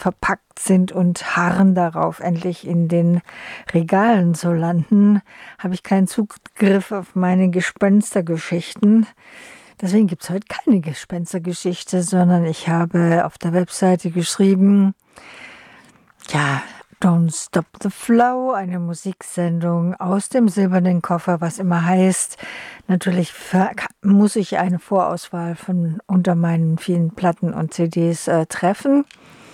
verpackt sind und harren darauf, endlich in den Regalen zu landen, habe ich keinen Zugriff auf meine Gespenstergeschichten. Deswegen gibt es heute keine Gespenstergeschichte, sondern ich habe auf der Webseite geschrieben, ja, Don't Stop the Flow, eine Musiksendung aus dem silbernen Koffer, was immer heißt, natürlich muss ich eine Vorauswahl von unter meinen vielen Platten und CDs treffen.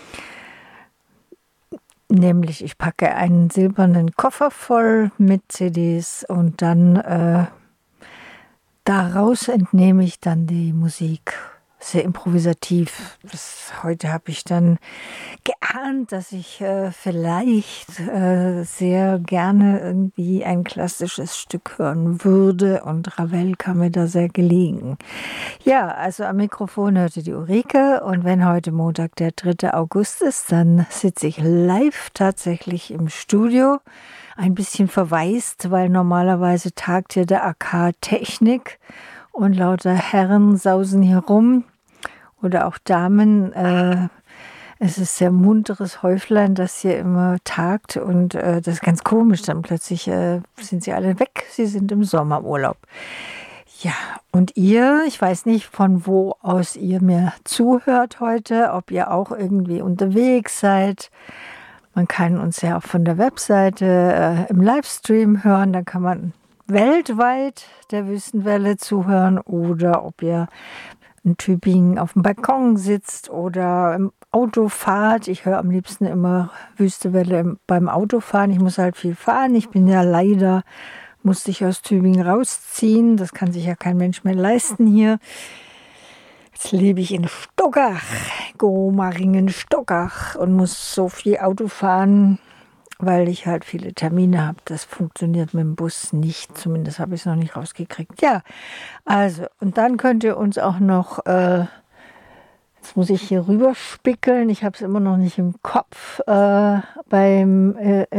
Nämlich, ich packe einen silbernen Koffer voll mit CDs und dann daraus entnehme ich dann die Musik. Sehr improvisativ. Heute habe ich dann geahnt, dass ich vielleicht sehr gerne irgendwie ein klassisches Stück hören würde und Ravel kam mir da sehr gelegen. Ja, also am Mikrofon hörte die Ulrike und wenn heute Montag der 3. August ist, dann sitze ich live tatsächlich im Studio. Ein bisschen verwaist, weil normalerweise tagt hier der AK Technik und lauter Herren sausen hier rum oder auch Damen. Es ist sehr munteres Häuflein, das hier immer tagt und das ist ganz komisch. Dann plötzlich sind sie alle weg, sie sind im Sommerurlaub. Ja, und ihr, ich weiß nicht, von wo aus ihr mir zuhört heute, ob ihr auch irgendwie unterwegs seid. Man kann uns ja auch von der Webseite im Livestream hören, da kann man weltweit der Wüstenwelle zuhören oder ob ihr in Tübingen auf dem Balkon sitzt oder im Auto fahrt. Ich höre am liebsten immer Wüstewelle beim Autofahren. Ich muss halt viel fahren. Ich bin ja leider, musste ich aus Tübingen rausziehen. Das kann sich ja kein Mensch mehr leisten hier. Jetzt lebe ich in Stockach, Gomaringen-Stockach und muss so viel Auto fahren, weil ich halt viele Termine habe. Das funktioniert mit dem Bus nicht, zumindest habe ich es noch nicht rausgekriegt. Ja, also, und dann könnt ihr uns auch noch, jetzt muss ich hier rüber spickeln, ich habe es immer noch nicht im Kopf, beim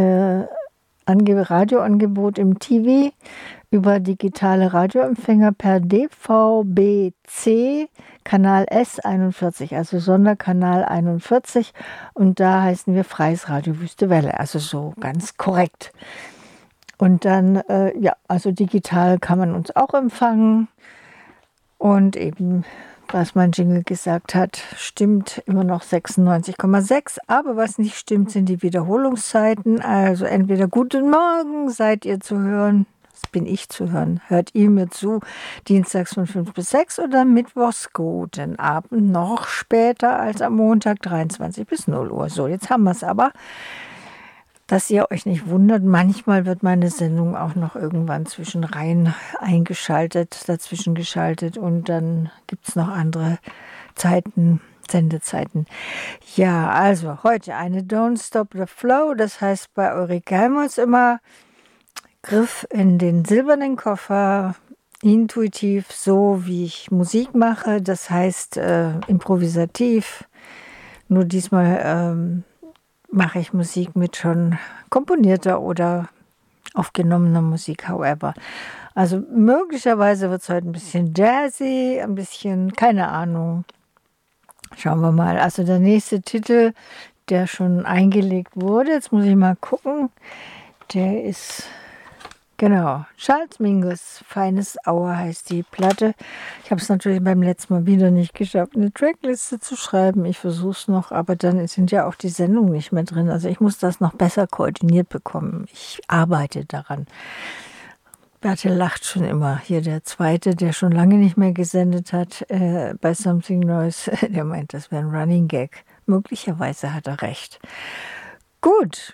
Radioangebot im TV über digitale Radioempfänger per DVB-C Kanal S41, also Sonderkanal 41 und da heißen wir Freies Radio Wüstewelle, also so ganz korrekt. Und dann, ja, also digital kann man uns auch empfangen und eben, was mein Jingle gesagt hat, stimmt immer noch 96,6, aber was nicht stimmt, sind die Wiederholungszeiten, also entweder Guten Morgen seid ihr zu hören, bin ich zu hören. Hört ihr mir zu, dienstags von 5 bis 6 oder mittwochs guten Abend, noch später als am Montag 23 bis 0 Uhr. So, jetzt haben wir es aber, dass ihr euch nicht wundert, manchmal wird meine Sendung auch noch irgendwann zwischen rein dazwischen geschaltet und dann gibt es noch andere Zeiten, Sendezeiten. Ja, also heute eine Don't Stop the Flow, das heißt bei Ulrike Helmholtz immer Griff in den silbernen Koffer, intuitiv, so wie ich Musik mache, das heißt improvisativ. Nur diesmal mache ich Musik mit schon komponierter oder aufgenommener Musik, however. Also möglicherweise wird es heute ein bisschen jazzy, ein bisschen, keine Ahnung. Schauen wir mal. Also der nächste Titel, der schon eingelegt wurde, jetzt muss ich mal gucken, der ist... Genau, Charles Mingus, Feines Hour heißt die Platte. Ich habe es natürlich beim letzten Mal wieder nicht geschafft, eine Trackliste zu schreiben. Ich versuche es noch, aber dann sind ja auch die Sendungen nicht mehr drin. Also ich muss das noch besser koordiniert bekommen. Ich arbeite daran. Bertel lacht schon immer. Hier der Zweite, der schon lange nicht mehr gesendet hat bei Something Noise, der meint, das wäre ein Running Gag. Möglicherweise hat er recht. Gut,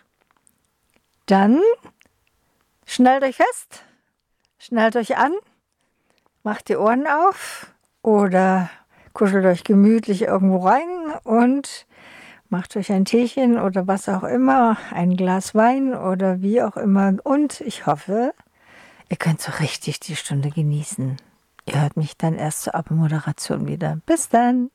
dann... Schnallt euch fest, schnallt euch an, macht die Ohren auf oder kuschelt euch gemütlich irgendwo rein und macht euch ein Teechen oder was auch immer, ein Glas Wein oder wie auch immer. Und ich hoffe, ihr könnt so richtig die Stunde genießen. Ihr hört mich dann erst zur Abmoderation wieder. Bis dann!